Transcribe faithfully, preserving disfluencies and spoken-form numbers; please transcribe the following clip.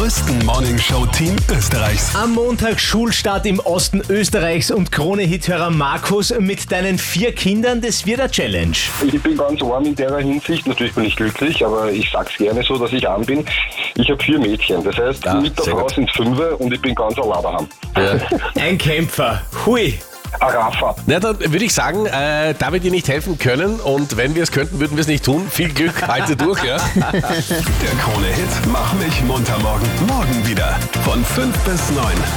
größten Morningshow-Team Österreichs. Am Montag Schulstart im Osten Österreichs und Krone-Hithörer Markus mit deinen vier Kindern, das wird eine Challenge. Ich bin ganz arm in der Hinsicht. Natürlich bin ich glücklich, aber ich sag's gerne so, dass ich arm bin. Ich habe vier Mädchen. Das heißt, Ah, mit der sehr Frau gut. sind es fünf und ich bin ganz allein daheim. Ja. Ein Kämpfer. Hui. Arafa. Na, dann würde ich sagen, äh, da wir dir nicht helfen können und wenn wir es könnten, würden wir es nicht tun. Viel Glück, halte durch, ja? Der Krone-Hit Mach mich munter morgen. Morgen wieder von fünf bis neun.